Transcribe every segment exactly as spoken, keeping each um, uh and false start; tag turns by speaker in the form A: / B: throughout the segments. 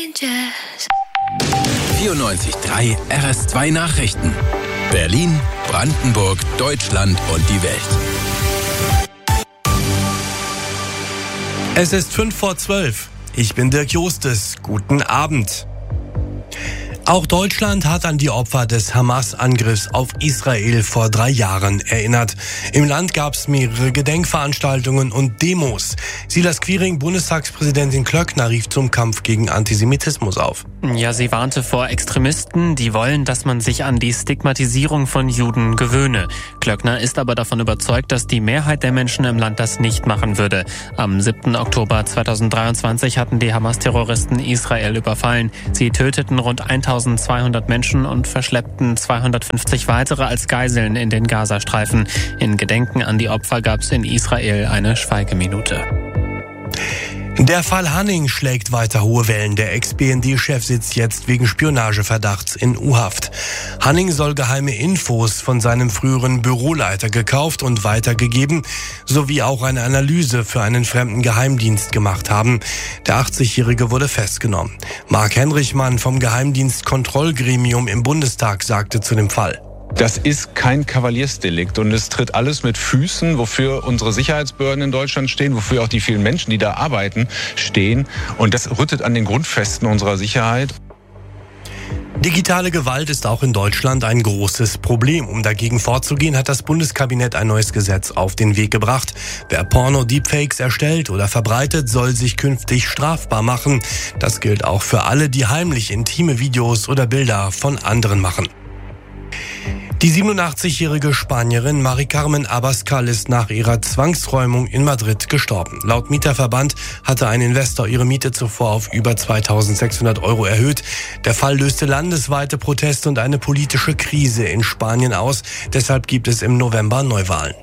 A: vierundneunzig Komma drei R S zwei Nachrichten. Berlin, Brandenburg, Deutschland und die Welt.
B: Es ist fünf vor zwölf. Ich bin Dirk Jostes. Guten Abend. Auch Deutschland hat an die Opfer des Hamas-Angriffs auf Israel vor drei Jahren erinnert. Im Land gab es mehrere Gedenkveranstaltungen und Demos. Silas Quiring, Bundestagspräsidentin Klöckner, rief zum Kampf gegen Antisemitismus auf.
C: Ja, sie warnte vor Extremisten, die wollen, dass man sich an die Stigmatisierung von Juden gewöhne. Klöckner ist aber davon überzeugt, dass die Mehrheit der Menschen im Land das nicht machen würde. Am siebten Oktober zweitausenddreiundzwanzig hatten die Hamas-Terroristen Israel überfallen. Sie töteten rund eintausendzweihundert Menschen und verschleppten zweihundertfünfzig weitere als Geiseln in den Gazastreifen. In Gedenken an die Opfer gab es in Israel eine Schweigeminute.
B: Der Fall Hanning schlägt weiter hohe Wellen. Der Ex-B N D-Chef sitzt jetzt wegen Spionageverdachts in U-Haft. Hanning soll geheime Infos von seinem früheren Büroleiter gekauft und weitergegeben, sowie auch eine Analyse für einen fremden Geheimdienst gemacht haben. Der achtzigjährige wurde festgenommen. Marc Henrichmann vom Geheimdienstkontrollgremium im Bundestag sagte zu dem Fall:
D: Das ist kein Kavaliersdelikt und es tritt alles mit Füßen, wofür unsere Sicherheitsbehörden in Deutschland stehen, wofür auch die vielen Menschen, die da arbeiten, stehen. Und das rüttet an den Grundfesten unserer Sicherheit.
B: Digitale Gewalt ist auch in Deutschland ein großes Problem. Um dagegen vorzugehen, hat das Bundeskabinett ein neues Gesetz auf den Weg gebracht. Wer Porno-Deepfakes erstellt oder verbreitet, soll sich künftig strafbar machen. Das gilt auch für alle, die heimlich intime Videos oder Bilder von anderen machen. Die siebenundachtzigjährige Spanierin Mari Carmen Abascal ist nach ihrer Zwangsräumung in Madrid gestorben. Laut Mieterverband hatte ein Investor ihre Miete zuvor auf über zweitausendsechshundert Euro erhöht. Der Fall löste landesweite Proteste und eine politische Krise in Spanien aus. Deshalb gibt es im November Neuwahlen.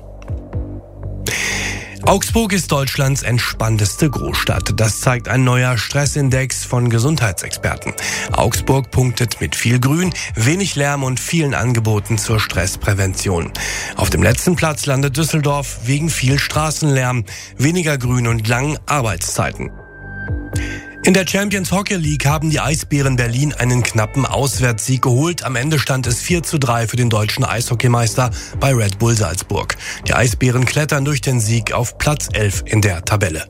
B: Augsburg ist Deutschlands entspannteste Großstadt. Das zeigt ein neuer Stressindex von Gesundheitsexperten. Augsburg punktet mit viel Grün, wenig Lärm und vielen Angeboten zur Stressprävention. Auf dem letzten Platz landet Düsseldorf wegen viel Straßenlärm, weniger Grün und langen Arbeitszeiten. In der Champions Hockey League haben die Eisbären Berlin einen knappen Auswärtssieg geholt. Am Ende stand es vier zu drei für den deutschen Eishockeymeister bei Red Bull Salzburg. Die Eisbären klettern durch den Sieg auf Platz elf in der Tabelle.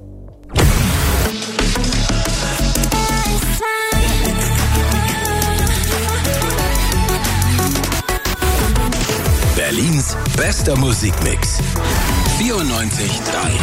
A: Berlins bester Musikmix. vierundneunzig Komma drei